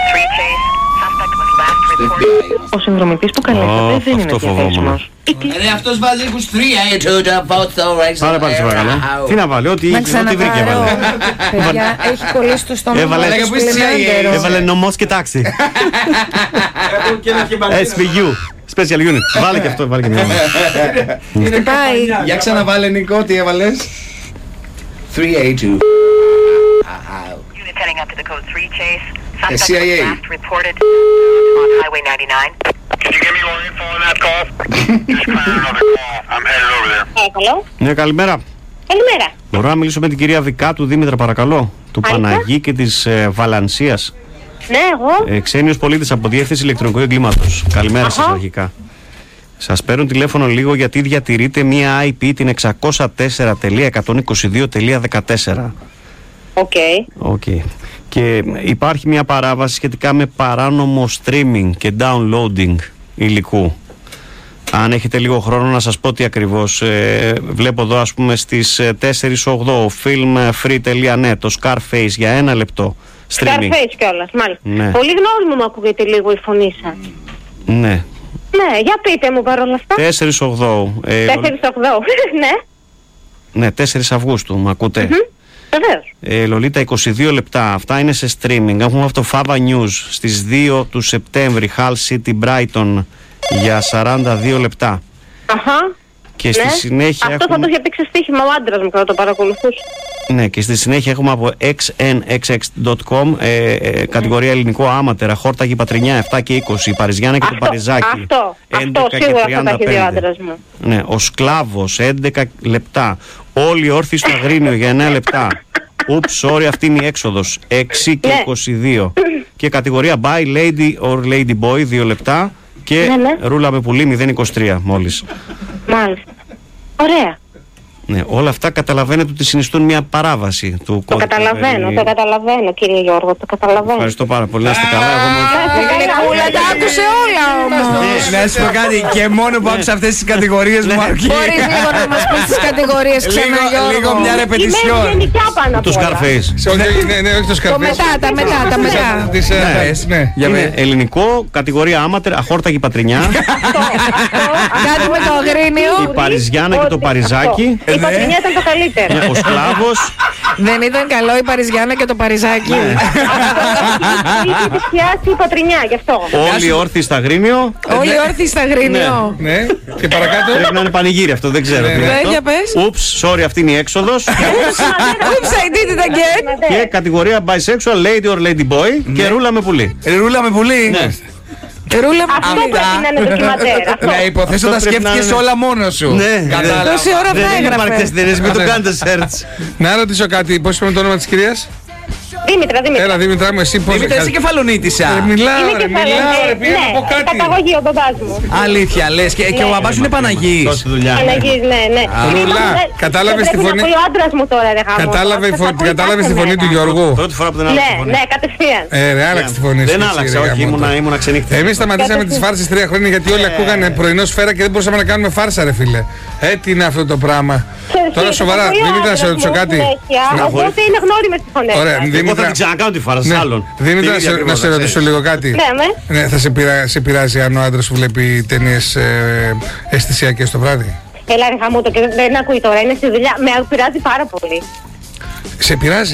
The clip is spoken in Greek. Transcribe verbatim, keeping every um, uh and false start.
Ο συνδρομητής που καλέσατε δεν είναι διαθέσιμος. Ε, αυτός βάζει είκοσι τρία to the bottle. Πάρε πάλι σε παρακαλώ. Τι να βάλει, ό,τι βρήκε έβαλε. Παιδιά, έχει κολλήσει το στόμα. Έβαλε νομός και τάξη. ες βι γιου, Special Unit. Βάλε και αυτό, βάλε και μια. Πάει. Για ξαναβάλε Νικό, τι έβαλες? τρία έι δύο. The σι άι έι. reported on Highway ninety-nine. Can you give me more info on that call? Just clearing another call. I'm headed over there. Ε, καλό. Ναι, καλημέρα. Καλημέρα. Μπορώ να μιλήσω με την κυρία Βικάτου Δήμητρα, παρακαλώ, του Μάλιστα. Παναγί και της ε, Βαλανσίας. Ναι, εγώ. Ε, ξένιος πολίτης από Διεύθυνση Ηλεκτρονικού Εγκλήματος. Καλημέρα σας αρχικά. Σας παίρνω τηλέφωνο λίγο γιατί διατηρείται μία άι πι την εξακόσια τέσσερα τελεία εκατόν είκοσι δύο τελεία δεκατέσσερα. Οκ. Okay. Και υπάρχει μια παράβαση σχετικά με παράνομο streaming και downloading υλικού. Αν έχετε λίγο χρόνο να σας πω τι ακριβώς. Ε, βλέπω εδώ, ας πούμε, στις τέσσερις ογδόντα filmfree τελεία net το Scarface για ένα λεπτό streaming. Scarface κιόλας, μάλιστα. Ναι. Πολύ γνώριμο μου ακούγεται λίγο η φωνή σας. Ναι. Ναι, για πείτε μου παρόλα αυτά. τέσσερις ογδόντα. Ε, τέσσερις ογδόντα. Ναι. ναι, τέσσερις Αυγούστου, με ακούτε. Mm-hmm. Βεβαίως. Ε, Λολίτα, είκοσι δύο λεπτά. Αυτά είναι σε streaming. Έχουμε αυτό Fava News στις δύο του Σεπτέμβρη, Hull City Brighton για σαράντα δύο λεπτά. Αχα. Και στη Ναι. συνέχεια Αυτό έχουμε... θα το είχε πει ξεστίχημα ο άντρας μου когда το παρακολουθούσε. Ναι, και στη συνέχεια έχουμε από εξ εν εξ εξ τελεία κομ ε, ε, κατηγορία ελληνικό άματερα, Χόρταγη Πατρινιά επτά και είκοσι, Παριζιάννα και το Παριζάκι Αυτό, αυτό σίγουρα θα τα έχει δει ο άντρας μου. Ναι, ο Σκλάβος έντεκα λεπτά, όλοι όρθιοι στο Αγρίνιο για εννέα λεπτά. Ούψ, sorry, αυτή είναι η έξοδος, έξι και Ναι. είκοσι δύο. Και κατηγορία by lady or lady boy δύο λεπτά και Ναι, ναι. ρούλα με πουλί μηδέν είκοσι τρία μόλις. Μάλιστα. Ωραία. Ναι, όλα αυτά καταλαβαίνετε ότι συνιστούν μια παράβαση του Το κώδικα. καταλαβαίνω, Δηλαδή, το καταλαβαίνω κύριε Γιώργο, το καταλαβαίνω. ευχαριστώ πάρα πολύ. Να είστε καλά. Εγώ μου... Ούλα, τα άκουσε όλα όμως. Να σου πω κάτι, και μόνο που άκουσα αυτές τις κατηγορίες μου αρκεί. Μπορείς λίγο να μας πεις τις κατηγορίες ξανά, Γιώργο. Λίγο μια Είμαι ρεπετησιόν. γενικά πάνω Το απ' όλα. Scarface. Όχι, ναι, ναι, όχι το Το Scarface. μετά, τα μετά, τα μετά. Τις ε, ναι, για Είναι μένα. ελληνικό, κατηγορία άματερ, αχόρταγη πατρινιά, Κάτι με το αγρίνιο. η Παριζιάννα και το Παριζάκι, Η Πατρινιά ήταν το καλύτερο. ο Σκλάβος. Δεν ήταν καλό η Παριζιάννα και το Παριζάκι. Είχε πιάσει η Πατρινιά, γι' αυτό. Όλοι όρθιοι στα Αγρίνιο. Όλοι όρθιοι στα αγρίνιο. Ναι, και παρακάτω. Πρέπει να είναι πανηγύρι αυτό, δεν ξέρω. Ναι, τι είναι ναι. αυτό. Ναι, για πες. Ούψ, sorry, αυτή είναι η έξοδος. Oops, I did it again. Και κατηγορία bisexual, lady or lady boy και ρούλα με πουλί. Ρούλα με πουλί. Ναι. Ρούλα μου. Αυτό πρέπει να είναι ντοκιματέρ. αυτό. Ναι, υποθέσω τα Αυτό πρέπει να σκέφτηκες είναι. όλα μόνος σου. Ναι, Κατάλαβα. Τόση ώρα Δεν αυτά είναι έγραφε. μαρκεστήρες, μην το κάνετε search. Να ρωτήσω κάτι, πώς είπαμε το όνομα της κυρίας? Δήμητρα, Δήμητρα. Έλα Δήμητρα μου, εσύ πώς... Δημήτρη, είσαι κεφαλονίτησα. Ε, Μιλάω Είμαι ρε, και μιλάω ρε, πήγα να πω ναι, κάτι. καταγωγή ο μπαμπάς μου. Αλήθεια λες, και, και ο μπαμπάς σου είναι Παναγής. Τόση δουλειά. Παναγής, ναι, ναι. Ρούλα, Δεν- κατάλαβες δεν τη πρέπει φωνή- να ακούει ο άντρας μου τώρα, ρε γάμο. Κατάλαβε η Αυτό φωνή- θα ακούει κατάλαβες τη κάθε φωνή του μέρα. Γιώργου? Πρώτη φορά που δεν άλλαξε Ναι, τη φωνή. ναι, κατευθείαν. Ε, ρε, άλλαξε τη φωνή σου. Δεν εσύ, άλλαξε, ρε, όχι, γαμώτο. ήμουνα, ήμουνα ξενύχτη. Εμείς σταματήσαμε τις φάρσες τρία χρόνια γιατί όλοι ακούγανε πρωινό σφαίρα και δεν μπορούσαμε να κάνουμε φάρσα, ρε φίλε. Ε, τι είναι αυτό το πράγμα. Τώρα σοβαρά, Δήμητρα, να σε ρωτήσω κάτι. Οπότε είναι γνώριμες τις φωνές. Ωραία, Εγώ θα Δήμητρα. την ξανακάνω τη φάρα Ναι. άλλον. Δήμητρα, Την ίδια σε- να ακριβώς, σε να ρωτήσω ξέρεις. λίγο κάτι. Ναι, ναι. Ναι, θα σε, πειρα, σε πειράζει αν ο άντρας σου βλέπει ταινίες ε, αισθησιακές το βράδυ? Έλα ρε γαμώτο και δεν ακούει τώρα, είναι στη δουλειά. Με πειράζει πάρα πολύ. Σε πειράζει?